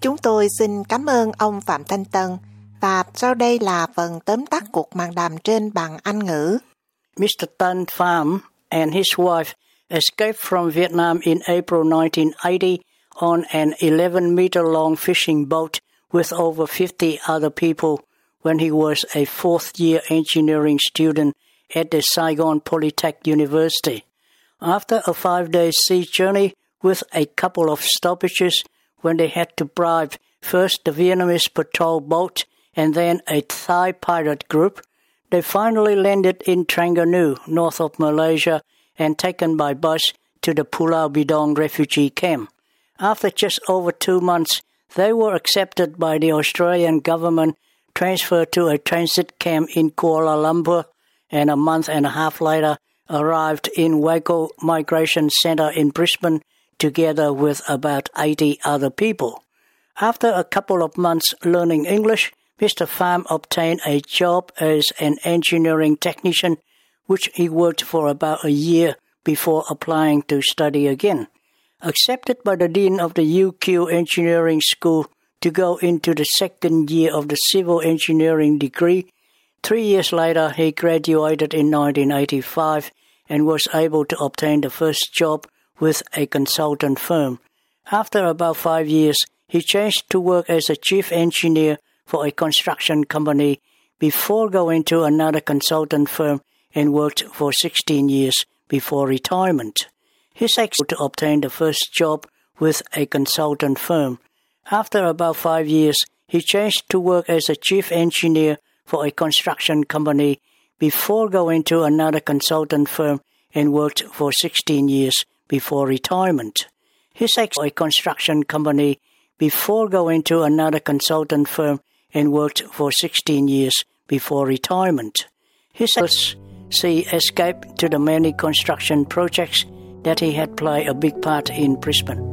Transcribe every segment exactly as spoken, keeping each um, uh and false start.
Chúng tôi xin cảm ơn ông Phạm Thanh Tân và sau đây là phần tóm tắt cuộc màn đàm trên bằng Anh ngữ. Mister Tan Pham and his wife escaped from Vietnam in April nineteen eighty on an eleven meter long fishing boat with over fifty other people when he was a fourth year engineering student at the Saigon Polytech University. After a five-day sea journey with a couple of stoppages when they had to bribe first the Vietnamese patrol boat and then a Thai pirate group, they finally landed in Terengganu, north of Malaysia, and taken by bus to the Pulau Bidong refugee camp. After just over two months, they were accepted by the Australian government, transferred to a transit camp in Kuala Lumpur, and a month and a half later arrived in Waco Migration Centre in Brisbane together with about eighty other people. After a couple of months learning English, Mister Pham obtained a job as an engineering technician, which he worked for about a year before applying to study again. Accepted by the Dean of the U Q Engineering School to go into the second year of the civil engineering degree, three years later he graduated in nineteen eighty-five and was able to obtain the first job with a consultant firm. After about five years, he changed to work as a chief engineer for a construction company before going to another consultant firm and worked for sixteen years before retirement. His ex to obtain the first job with a consultant firm. After about five years, he changed to work as a chief engineer for a construction company before going to another consultant firm and worked for sixteen years before retirement. His ex a construction company before going to another consultant firm and worked for sixteen years before retirement. His ex he escaped to the many construction projects that he had played a big part in Brisbane.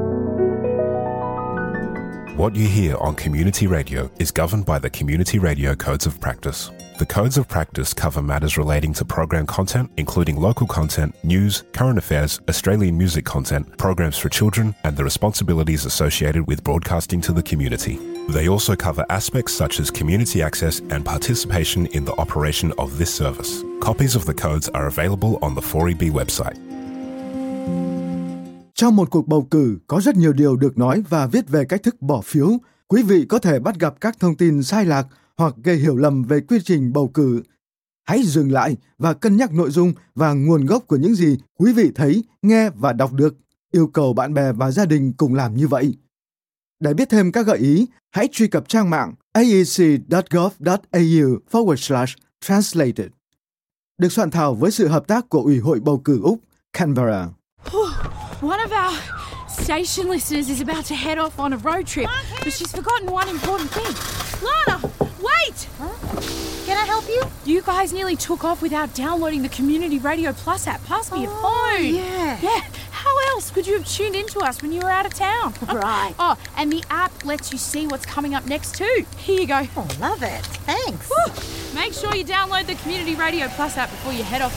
What you hear on Community Radio is governed by the Community Radio Codes of Practice. The Codes of Practice cover matters relating to program content, including local content, news, current affairs, Australian music content, programs for children, and the responsibilities associated with broadcasting to the community. They also cover aspects such as community access and participation in the operation of this service. Copies of the codes are available on the four E B website. Trong một cuộc bầu cử, có rất nhiều điều được nói và viết về cách thức bỏ phiếu. Quý vị có thể bắt gặp các thông tin sai lạc hoặc gây hiểu lầm về quy trình bầu cử. Hãy dừng lại và cân nhắc nội dung và nguồn gốc của những gì quý vị thấy, nghe và đọc được. Yêu cầu bạn bè và gia đình cùng làm như vậy. Để biết thêm các gợi ý, hãy truy cập trang mạng a e c dot gov dot a u forward slash translated. Được soạn thảo với sự hợp tác của Ủy hội bầu cử Úc, Canberra. One of our station listeners is about to head off on a road trip, but she's forgotten one important thing. Lana, wait! Huh? Can I help you? You guys nearly took off without downloading the Community Radio Plus app. Pass me oh, your phone. Yeah. Yeah. How else could you have tuned into us when you were out of town? Right. Oh, and the app lets you see what's coming up next too. Here you go. Oh, love it. Thanks. Whew. Make sure you download the Community Radio Plus app before you head off